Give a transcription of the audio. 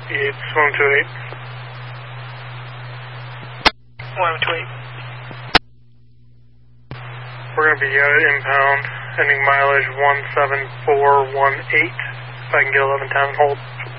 It's 128. 128. We're going to be out at impound, ending mileage 17418. If I can get 11 times hold.